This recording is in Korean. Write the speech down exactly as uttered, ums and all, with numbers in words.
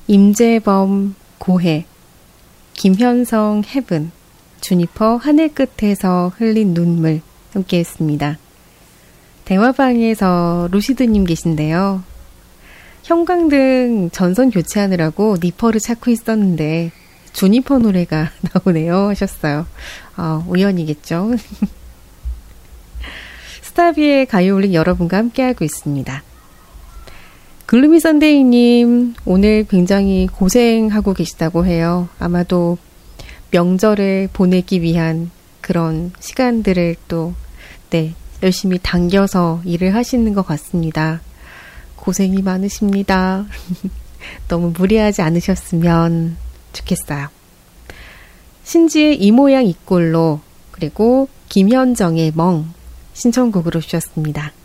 임재범 고해, 김현성 헤븐, 주니퍼 하늘 끝에서 흘린 눈물 함께 했습니다. 대화방에서 루시드님 계신데요. 형광등 전선 교체하느라고 니퍼를 찾고 있었는데 주니퍼 노래가 나오네요 하셨어요. 어, 우연이겠죠. 스타비의 가요올릭 여러분과 함께하고 있습니다. 글루미 선데이님, 오늘 굉장히 고생하고 계시다고 해요. 아마도 명절을 보내기 위한 그런 시간들을 또, 네, 열심히 당겨서 일을 하시는 것 같습니다. 고생이 많으십니다. 너무 무리하지 않으셨으면 좋겠어요. 신지의 이 모양 이 꼴로, 그리고 김현정의 멍 신청곡으로 주셨습니다.